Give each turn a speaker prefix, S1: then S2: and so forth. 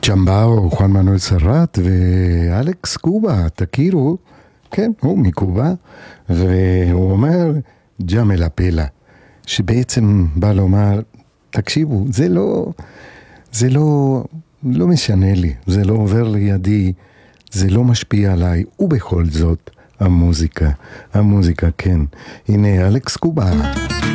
S1: צ'מבאו, חואן מנואל סרט ואלכס קובה, תכירו, כן, הוא מקובה, והוא אומר ג'מל הפלה, שבעצם בא לומר, תקשיבו, זה לא משנה לי, זה לא עובר לידי, זה לא משפיע עליי, ובכל זאת המוזיקה, כן. הנה אלכס קובה.